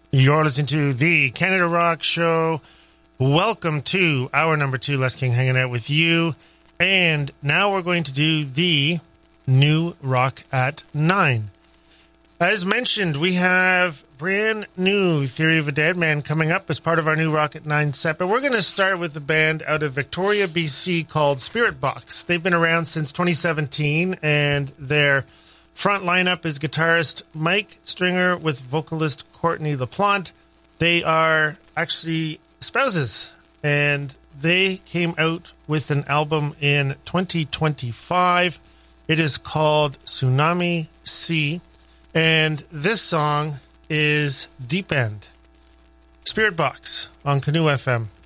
You're listening to the Canada Rock Show. Welcome to hour number 2, Les King hanging out with you. And now we're going to do the new Rock at 9. As mentioned, we have brand new Theory of a Dead Man coming up as part of our new Rock at 9 set. But we're going to start with a band out of Victoria, BC called Spiritbox. They've been around since 2017, and their front lineup is guitarist Mike Stringer with vocalist Courtney LaPlante. They are actually spouses, and they came out with an album in 2025. It is called Tsunami Sea, and this song is Deep End. Spiritbox on Canoe FM.